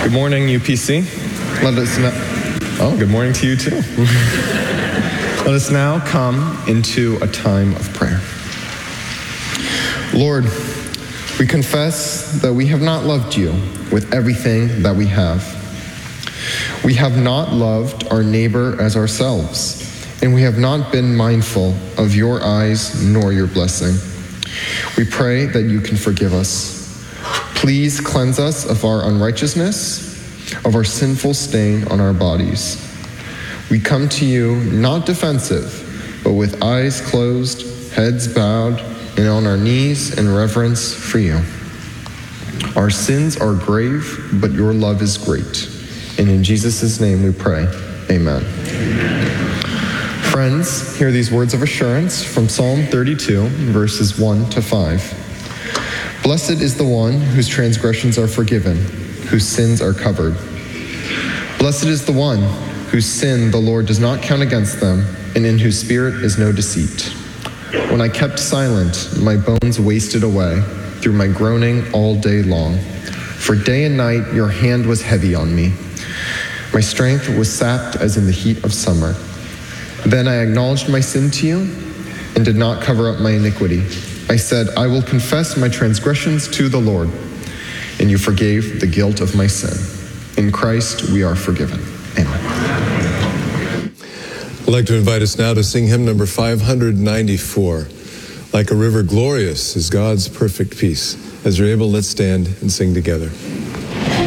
Good morning, UPC. Let us know. Oh, good morning to you too. Let us now come into a time of prayer. Lord, we confess that we have not loved you with everything that we have. We have not loved our neighbor as ourselves, and we have not been mindful of your eyes nor your blessing. We pray that you can forgive us. Please cleanse us of our unrighteousness, of our sinful stain on our bodies. We come to you not defensive, but with eyes closed, heads bowed, and on our knees in reverence for you. Our sins are grave, but your love is great. And in Jesus' name we pray, amen. Friends, hear these words of assurance from Psalm 32, verses 1 to 5. Blessed is the one whose transgressions are forgiven, whose sins are covered. Blessed is the one whose sin the Lord does not count against them, and in whose spirit is no deceit. When I kept silent, my bones wasted away through my groaning all day long. For day and night your hand was heavy on me. My strength was sapped as in the heat of summer. Then I acknowledged my sin to you and did not cover up my iniquity. I said, I will confess my transgressions to the Lord, and you forgave the guilt of my sin. In Christ we are forgiven. Amen. I'd like to invite us now to sing hymn number 594. Like a river glorious is God's perfect peace. As you're able, let's stand and sing together.